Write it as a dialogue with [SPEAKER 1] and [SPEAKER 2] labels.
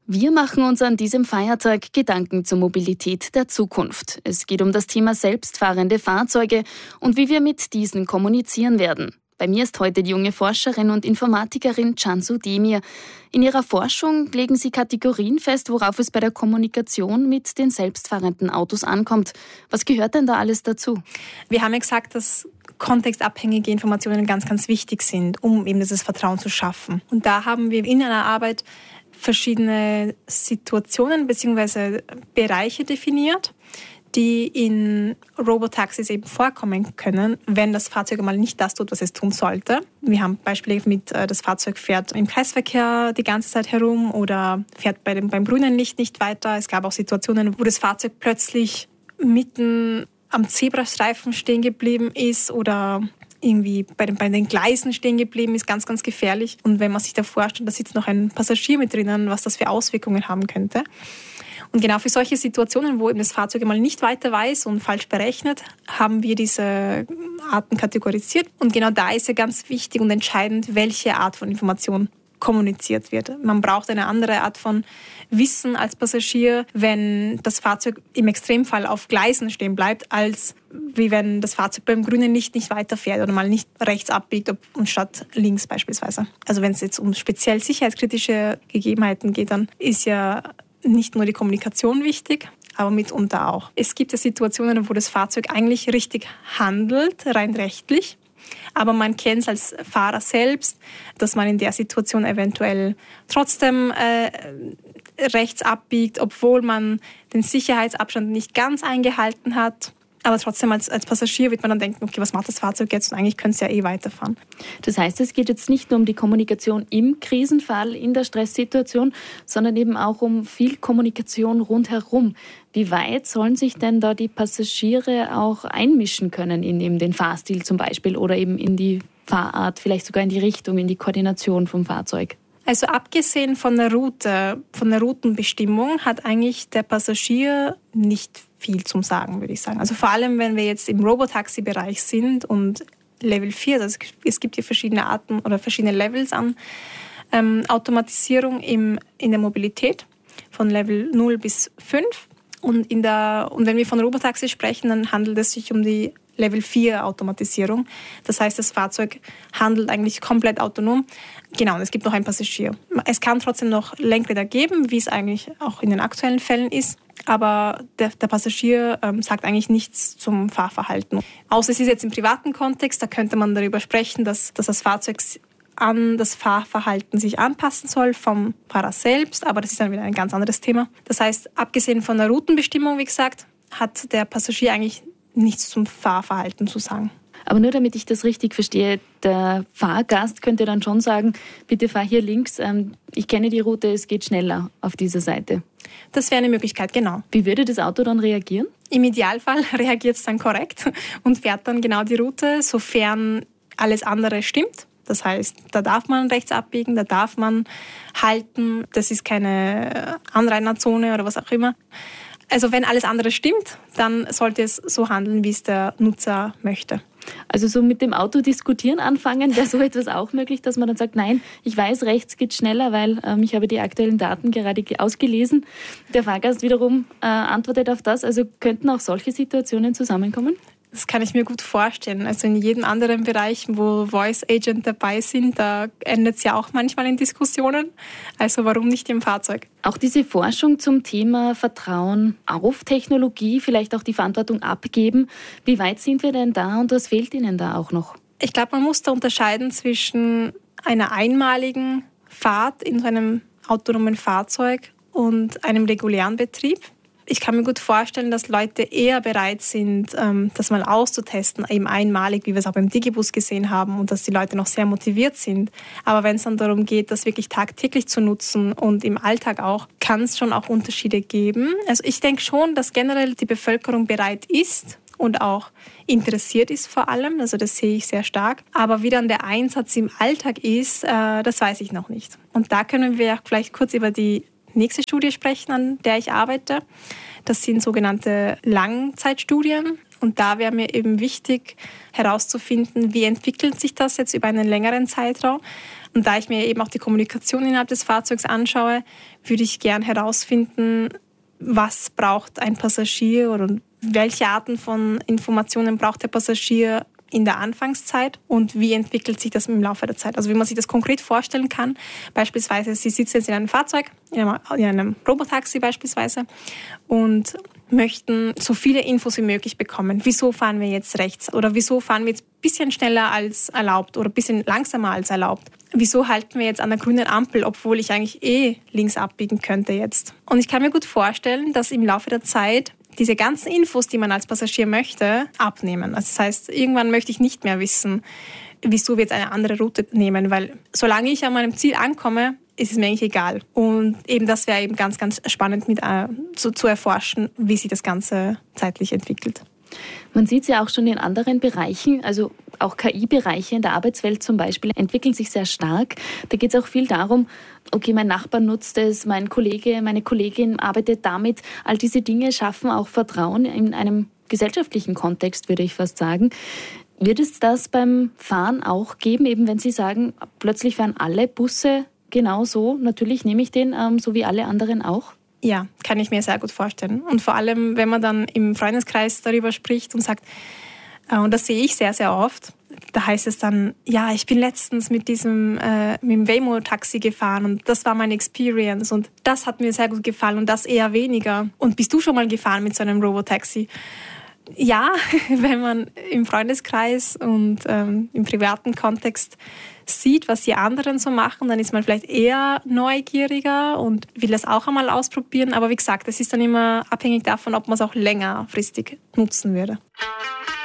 [SPEAKER 1] Wir machen uns an diesem Feiertag Gedanken zur Mobilität der Zukunft. Es geht um das Thema selbstfahrende Fahrzeuge und wie wir mit diesen kommunizieren werden. Bei mir ist heute die junge Forscherin und Informatikerin Cansu Demir. In ihrer Forschung legen sie Kategorien fest, worauf es bei der Kommunikation mit den selbstfahrenden Autos ankommt. Was gehört denn da alles dazu?
[SPEAKER 2] Wir haben ja gesagt, dass kontextabhängige Informationen ganz, ganz wichtig sind, um eben dieses Vertrauen zu schaffen. Und da haben wir in einer Arbeit verschiedene Situationen bzw. Bereiche definiert, die in Robotaxis eben vorkommen können, wenn das Fahrzeug mal nicht das tut, was es tun sollte. Wir haben Beispiele mit, das Fahrzeug fährt im Kreisverkehr die ganze Zeit herum oder fährt beim grünen Licht nicht weiter. Es gab auch Situationen, wo das Fahrzeug plötzlich mitten am Zebrastreifen stehen geblieben ist oder irgendwie bei den Gleisen stehen geblieben ist, ganz, ganz gefährlich. Und wenn man sich da vorstellt, da sitzt noch ein Passagier mit drinnen, was das für Auswirkungen haben könnte. Und genau für solche Situationen, wo eben das Fahrzeug mal nicht weiter weiß und falsch berechnet, haben wir diese Arten kategorisiert. Und genau da ist ja ganz wichtig und entscheidend, welche Art von Information kommuniziert wird. Man braucht eine andere Art von Wissen als Passagier, wenn das Fahrzeug im Extremfall auf Gleisen stehen bleibt, als wie wenn das Fahrzeug beim grünen Licht nicht weiterfährt oder mal nicht rechts abbiegt statt links beispielsweise. Also wenn es jetzt um speziell sicherheitskritische Gegebenheiten geht, dann ist ja nicht nur die Kommunikation wichtig, aber mitunter auch. Es gibt ja Situationen, wo das Fahrzeug eigentlich richtig handelt, rein rechtlich, aber man kennt es als Fahrer selbst, dass man in der Situation eventuell trotzdem rechts abbiegt, obwohl man den Sicherheitsabstand nicht ganz eingehalten hat. Aber trotzdem als Passagier wird man dann denken, okay, was macht das Fahrzeug jetzt? Und eigentlich könnte es ja weiterfahren.
[SPEAKER 1] Das heißt, es geht jetzt nicht nur um die Kommunikation im Krisenfall, in der Stresssituation, sondern eben auch um viel Kommunikation rundherum. Wie weit sollen sich denn da die Passagiere auch einmischen können in eben den Fahrstil zum Beispiel oder eben in die Fahrart, vielleicht sogar in die Richtung, in die Koordination vom Fahrzeug?
[SPEAKER 2] Also abgesehen von der Route, von der Routenbestimmung hat eigentlich der Passagier nicht viel zum Sagen, würde ich sagen. Also vor allem, wenn wir jetzt im Robotaxi-Bereich sind und Level 4, also es gibt hier verschiedene Arten oder verschiedene Levels an Automatisierung in der Mobilität von Level 0 bis 5. Und wenn wir von Robotaxi sprechen, dann handelt es sich um die Level 4 Automatisierung. Das heißt, das Fahrzeug handelt eigentlich komplett autonom. Genau, und es gibt noch einen Passagier. Es kann trotzdem noch Lenkräder geben, wie es eigentlich auch in den aktuellen Fällen ist. Aber der Passagier sagt eigentlich nichts zum Fahrverhalten. Außer es ist jetzt im privaten Kontext, da könnte man darüber sprechen, dass das Fahrzeug an das Fahrverhalten sich anpassen soll vom Fahrer selbst. Aber das ist dann wieder ein ganz anderes Thema. Das heißt, abgesehen von der Routenbestimmung, wie gesagt, hat der Passagier eigentlich nichts zum Fahrverhalten zu sagen.
[SPEAKER 1] Aber nur damit ich das richtig verstehe, der Fahrgast könnte dann schon sagen, bitte fahr hier links, ich kenne die Route, es geht schneller auf dieser Seite.
[SPEAKER 2] Das wäre eine Möglichkeit, genau.
[SPEAKER 1] Wie würde das Auto dann reagieren?
[SPEAKER 2] Im Idealfall reagiert es dann korrekt und fährt dann genau die Route, sofern alles andere stimmt. Das heißt, da darf man rechts abbiegen, da darf man halten, das ist keine Anrainerzone oder was auch immer. Also wenn alles andere stimmt, dann sollte es so handeln, wie es der Nutzer möchte.
[SPEAKER 1] Also so mit dem Auto diskutieren anfangen, wäre so etwas auch möglich, dass man dann sagt, nein, ich weiß, rechts geht schneller, weil ich habe die aktuellen Daten gerade ausgelesen. Der Fahrgast wiederum antwortet auf das. Also könnten auch solche Situationen zusammenkommen?
[SPEAKER 2] Das kann ich mir gut vorstellen. Also in jedem anderen Bereich, wo Voice Agent dabei sind, da endet es ja auch manchmal in Diskussionen. Also warum nicht im Fahrzeug?
[SPEAKER 1] Auch diese Forschung zum Thema Vertrauen auf Technologie, vielleicht auch die Verantwortung abgeben. Wie weit sind wir denn da und was fehlt Ihnen da auch noch?
[SPEAKER 2] Ich glaube, man muss da unterscheiden zwischen einer einmaligen Fahrt in so einem autonomen Fahrzeug und einem regulären Betrieb. Ich kann mir gut vorstellen, dass Leute eher bereit sind, das mal auszutesten, eben einmalig, wie wir es auch beim Digibus gesehen haben, und dass die Leute noch sehr motiviert sind. Aber wenn es dann darum geht, das wirklich tagtäglich zu nutzen und im Alltag auch, kann es schon auch Unterschiede geben. Also ich denke schon, dass generell die Bevölkerung bereit ist und auch interessiert ist vor allem. Also das sehe ich sehr stark. Aber wie dann der Einsatz im Alltag ist, das weiß ich noch nicht. Und da können wir vielleicht kurz über die nächste Studie sprechen, an der ich arbeite. Das sind sogenannte Langzeitstudien. Und da wäre mir eben wichtig herauszufinden, wie entwickelt sich das jetzt über einen längeren Zeitraum. Und da ich mir eben auch die Kommunikation innerhalb des Fahrzeugs anschaue, würde ich gern herausfinden, was braucht ein Passagier oder welche Arten von Informationen braucht der Passagier in der Anfangszeit und wie entwickelt sich das im Laufe der Zeit. Also wie man sich das konkret vorstellen kann. Beispielsweise, Sie sitzen jetzt in einem Fahrzeug, in einem Robotaxi beispielsweise und möchten so viele Infos wie möglich bekommen. Wieso fahren wir jetzt rechts? Oder wieso fahren wir jetzt ein bisschen schneller als erlaubt oder ein bisschen langsamer als erlaubt? Wieso halten wir jetzt an der grünen Ampel, obwohl ich eigentlich links abbiegen könnte jetzt? Und ich kann mir gut vorstellen, dass im Laufe der Zeit diese ganzen Infos, die man als Passagier möchte, abnehmen. Also das heißt, irgendwann möchte ich nicht mehr wissen, wieso wir jetzt eine andere Route nehmen, weil solange ich an meinem Ziel ankomme, ist es mir eigentlich egal. Und eben das wäre eben ganz, ganz spannend zu erforschen, wie sich das Ganze zeitlich entwickelt.
[SPEAKER 1] Man sieht es ja auch schon in anderen Bereichen, also auch KI-Bereiche in der Arbeitswelt zum Beispiel entwickeln sich sehr stark. Da geht es auch viel darum, okay, mein Nachbar nutzt es, mein Kollege, meine Kollegin arbeitet damit. All diese Dinge schaffen auch Vertrauen in einem gesellschaftlichen Kontext, würde ich fast sagen. Wird es das beim Fahren auch geben, eben wenn Sie sagen, plötzlich fahren alle Busse genau so? Natürlich nehme ich den, so wie alle anderen auch.
[SPEAKER 2] Ja, kann ich mir sehr gut vorstellen. Und vor allem, wenn man dann im Freundeskreis darüber spricht und sagt, und das sehe ich sehr, sehr oft, da heißt es dann, ja, ich bin letztens mit dem Waymo-Taxi gefahren und das war meine Experience und das hat mir sehr gut gefallen und das eher weniger. Und bist du schon mal gefahren mit so einem Robotaxi? Ja, wenn man im Freundeskreis und im privaten Kontext sieht, was die anderen so machen, dann ist man vielleicht eher neugieriger und will das auch einmal ausprobieren. Aber wie gesagt, es ist dann immer abhängig davon, ob man es auch längerfristig nutzen würde.